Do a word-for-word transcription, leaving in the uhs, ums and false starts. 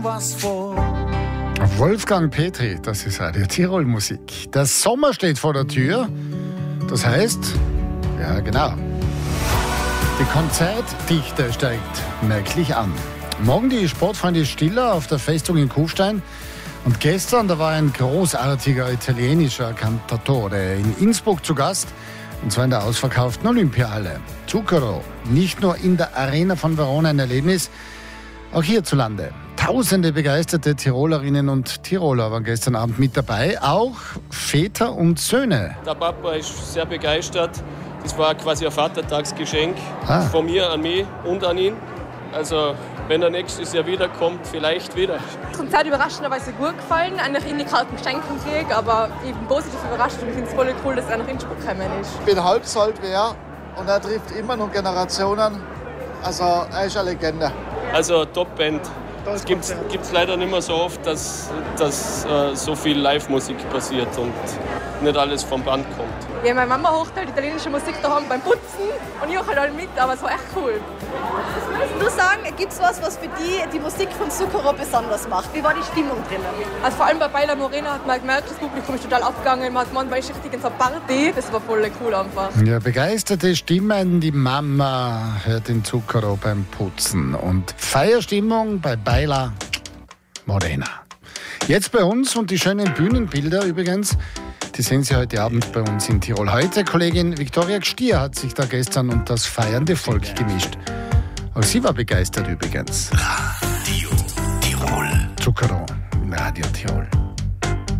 was vor. Wolfgang Petri, das ist Radio Tirol Musik. Der Sommer steht vor der Tür. Das heißt, ja genau, die Konzertdichte steigt merklich an. Morgen die Sportfreunde Stiller auf der Festung in Kufstein. Und gestern, da war ein großartiger italienischer Cantautore in Innsbruck zu Gast. Und zwar in der ausverkauften Olympiahalle. Zucchero, nicht nur in der Arena von Verona ein Erlebnis, auch hierzulande. Tausende begeisterte Tirolerinnen und Tiroler waren gestern Abend mit dabei, auch Väter und Söhne. Der Papa ist sehr begeistert. Das war quasi ein Vatertagsgeschenk Ah. von mir an mich und an ihn. Also wenn er nächstes Jahr wiederkommt, vielleicht wieder. Das Konzert überraschenderweise gut gefallen. Eigentlich in die kalten Geschenken kriege, aber eben positiv überrascht. Und ich finde es voll cool, dass er nach Innsbruck gekommen ist. Ich bin halb so alt wie er und er trifft immer noch Generationen. Also er ist eine Legende. Also Top-Band. Es gibt es leider nicht mehr so oft, dass, dass äh, so viel Live-Musik passiert und nicht alles vom Band kommt. Ja, meine Mama hört halt italienische Musik daheim beim Putzen und ich auch halt alle mit, aber es war echt cool. Was würdest du sagen, gibt es was, was für die die Musik von Zucchero besonders macht? Wie war die Stimmung drinnen? Also vor allem bei Baila Morena hat man gemerkt, das Publikum ist total abgegangen. Man hat gemeint, man ist richtig in so einer Party. Das war voll cool einfach. Ja, begeisterte Stimmen, die Mama hört den Zucchero beim Putzen. Und Feierstimmung bei Baila Morena. Jetzt bei uns und die schönen Bühnenbilder übrigens, die sehen Sie heute Abend bei uns in Tirol. Heute Kollegin Viktoria Gstier hat sich da gestern unter das feiernde Volk gemischt. Auch sie war begeistert übrigens. Radio Tirol. Zucchero in Radio Tirol.